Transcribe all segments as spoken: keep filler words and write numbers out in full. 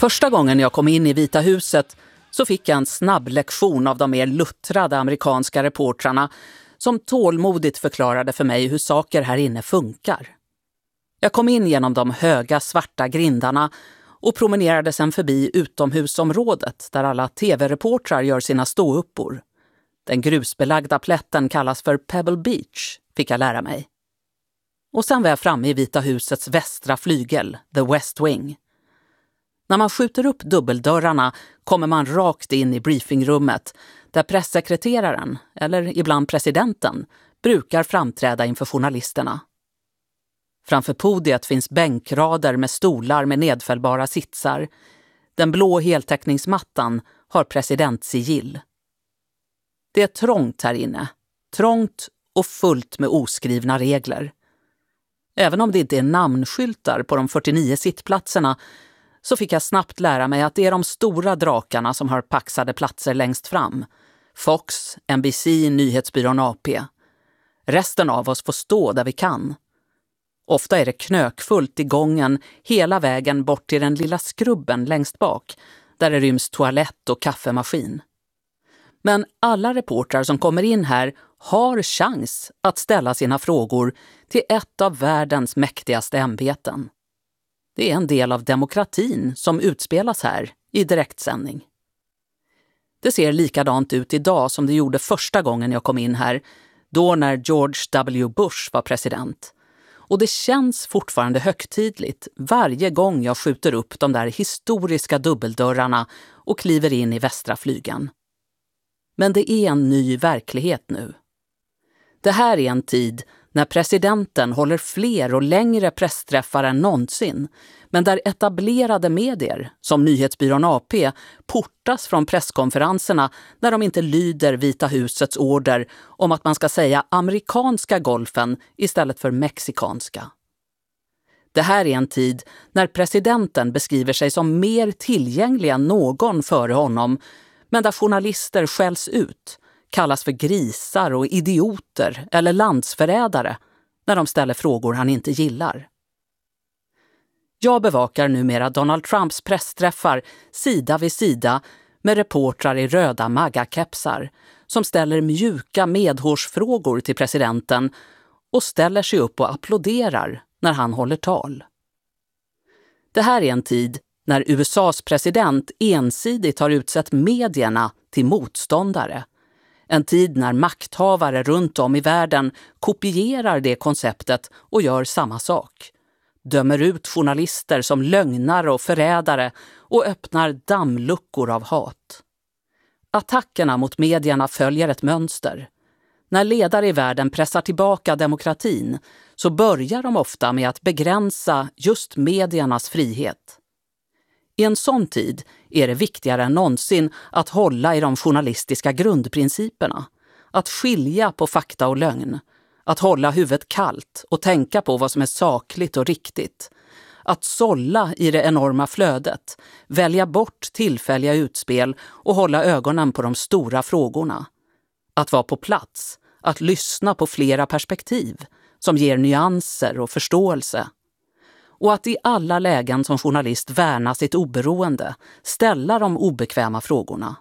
Första gången jag kom in i Vita huset så fick jag en snabb lektion av de mer luttrade amerikanska reportrarna som tålmodigt förklarade för mig hur saker här inne funkar. Jag kom in genom de höga svarta grindarna och promenerade sedan förbi utomhusområdet där alla tv-reportrar gör sina ståuppor. Den grusbelagda plätten kallas för Pebble Beach, fick jag lära mig. Och sen var jag framme i Vita husets västra flygel, The West Wing. När man skjuter upp dubbeldörrarna kommer man rakt in i briefingrummet där pressekreteraren, eller ibland presidenten, brukar framträda inför journalisterna. Framför podiet finns bänkrader med stolar med nedfällbara sitsar. Den blå heltäckningsmattan har presidentssigill. Det är trångt här inne. Trångt och fullt med oskrivna regler. Även om det inte är namnskyltar på de fyrtionio sittplatserna så fick jag snabbt lära mig att det är de stora drakarna som har paxade platser längst fram. Fox, N B C, nyhetsbyrån A P. Resten av oss får stå där vi kan. Ofta är det knökfullt i gången hela vägen bort till den lilla skrubben längst bak, där det ryms toalett och kaffemaskin. Men alla reportrar som kommer in här har chans att ställa sina frågor till ett av världens mäktigaste ämbeten. Det är en del av demokratin som utspelas här i direktsändning. Det ser likadant ut idag som det gjorde första gången jag kom in här, då när George W. Bush var president. Och det känns fortfarande högtidligt varje gång jag skjuter upp de där historiska dubbeldörrarna och kliver in i västra flygen. Men det är en ny verklighet nu. Det här är en tid när presidenten håller fler och längre pressträffar än någonsin, men där etablerade medier, som nyhetsbyrån A P, portas från presskonferenserna när de inte lyder Vita husets order om att man ska säga amerikanska golfen istället för mexikanska. Det här är en tid när presidenten beskriver sig som mer tillgänglig än någon före honom, men där journalister skälls ut, kallas för grisar och idioter eller landsförrädare när de ställer frågor han inte gillar. Jag bevakar numera Donald Trumps pressträffar sida vid sida med reportrar i röda magakepsar som ställer mjuka medhårsfrågor till presidenten och ställer sig upp och applåderar när han håller tal. Det här är en tid när U S A:s president ensidigt har utsett medierna till motståndare. En tid när makthavare runt om i världen kopierar det konceptet och gör samma sak. Dömer ut journalister som lögnare och förrädare och öppnar dammluckor av hat. Attackerna mot medierna följer ett mönster. När ledare i världen pressar tillbaka demokratin så börjar de ofta med att begränsa just mediernas frihet. I en sån tid är det viktigare än någonsin att hålla i de journalistiska grundprinciperna. Att skilja på fakta och lögn. Att hålla huvudet kallt och tänka på vad som är sakligt och riktigt. Att sålla i det enorma flödet. Välja bort tillfälliga utspel och hålla ögonen på de stora frågorna. Att vara på plats. Att lyssna på flera perspektiv som ger nyanser och förståelse. Och att i alla lägen som journalist värna sitt oberoende, ställa de obekväma frågorna.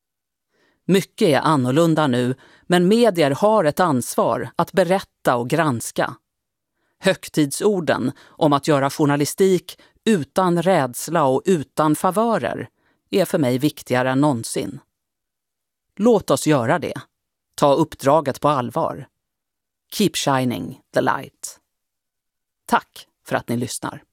Mycket är annorlunda nu, men medier har ett ansvar att berätta och granska. Högtidsorden om att göra journalistik utan rädsla och utan favörer är för mig viktigare än någonsin. Låt oss göra det. Ta uppdraget på allvar. Keep shining the light. Tack för att ni lyssnar.